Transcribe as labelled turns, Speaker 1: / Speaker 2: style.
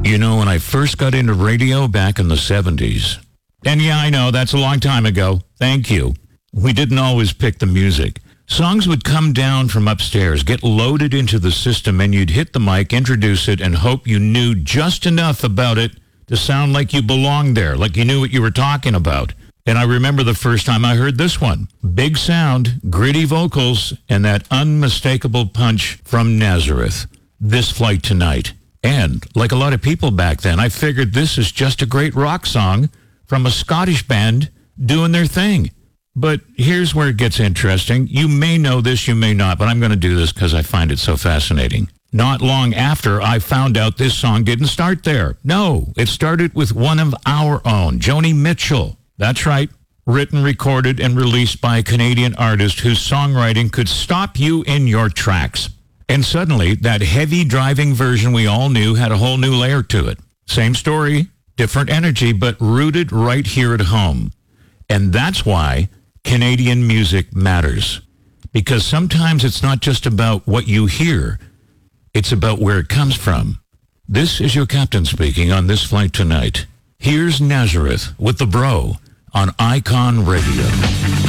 Speaker 1: You know, when I first got into radio back in the 70s, and yeah, I know, that's a long time ago. Thank you. We didn't always pick the music. Songs would come down from upstairs, get loaded into the system, and you'd hit the mic, introduce it, and hope you knew just enough about it to sound like you belonged there, like you knew what you were talking about. And I remember the first time I heard this one. Big sound, gritty vocals, and that unmistakable punch from Nazareth. This Flight Tonight. And, like a lot of people back then, I figured this is just a great rock song from a Scottish band doing their thing. But here's where it gets interesting. You may know this, you may not, but I'm going to do this because I find it so fascinating. Not long after, I found out this song didn't start there. No, it started with one of our own, Joni Mitchell. That's right. Written, recorded, and released by a Canadian artist whose songwriting could stop you in your tracks. And suddenly, that heavy driving version we all knew had a whole new layer to it. Same story, different energy, but rooted right here at home. And that's why Canadian music matters. Because sometimes it's not just about what you hear, it's about where it comes from. This is your captain speaking on This Flight Tonight. Here's Nazareth with the Bro on Icon Radio.